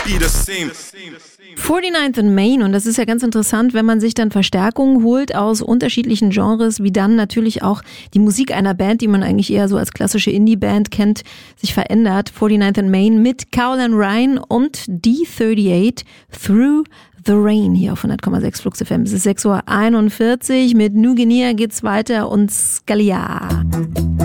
be the same. 49th and Main, und das ist ja ganz interessant, wenn man sich dann Verstärkungen holt aus unterschiedlichen Genres, wie dann natürlich auch die Musik einer Band, die man eigentlich eher so als klassische Indie-Band kennt, sich verändert. 49th and Main mit Cowell & Ryan und D38 Through the Rain hier auf 100,6 Flux FM. Es ist 6:41 Uhr, mit New Guinea geht's weiter und Scalia.